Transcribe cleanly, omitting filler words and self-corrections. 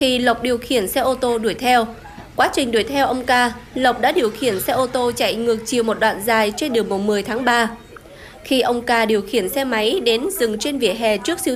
Khi Lộc điều khiển xe ô tô đuổi theo. Quá trình đuổi theo ông Ca, Lộc đã điều khiển xe ô tô chạy ngược chiều một đoạn dài trên đường mùng 10 tháng 3. Khi ông Ca điều khiển xe máy đến dừng trên vỉa hè trước siêu